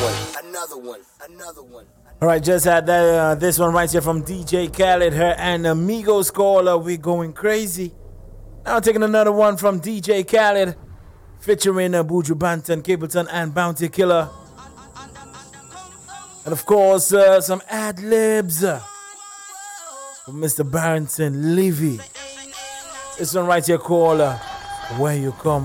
All right, just had that, this one right here from DJ Khaled, her and Amigos Caller. We going crazy. Now taking another one from DJ Khaled, featuring Buju Banton, Capleton, and Bounty Killer. And of course, some ad-libs from Mr. Barrington Levy. This one right here called Where You Come